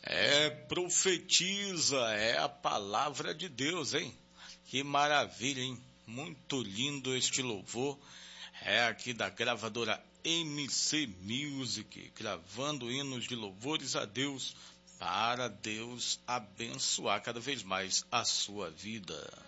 Profetiza, é a palavra de Deus, hein? Que maravilha, hein? Muito lindo este louvor. É aqui da gravadora MC Music, gravando hinos de louvores a Deus, para Deus abençoar cada vez mais a sua vida.